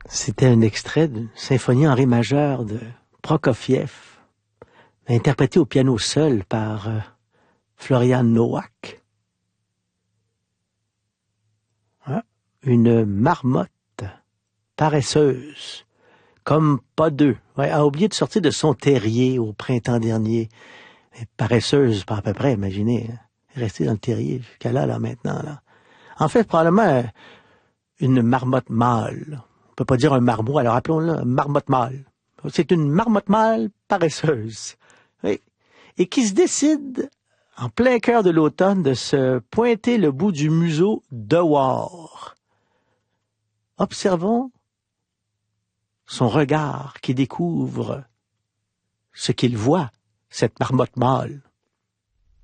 C'était un extrait d'une symphonie en ré majeur de Prokofiev, interprété au piano seul par Florian Nowak. Hein? Une marmotte paresseuse, comme pas deux, a oublié de sortir de son terrier au printemps dernier. Et paresseuse, pas à peu près, imaginez, rester dans le terrier jusqu'à là maintenant. Là. En fait, probablement une marmotte mâle. On peut pas dire un marmot, alors appelons-le marmotte mâle. C'est une marmotte mâle paresseuse. Oui. Et qui se décide, en plein cœur de l'automne, de se pointer le bout du museau dehors. Observons son regard qui découvre ce qu'il voit, cette marmotte mâle.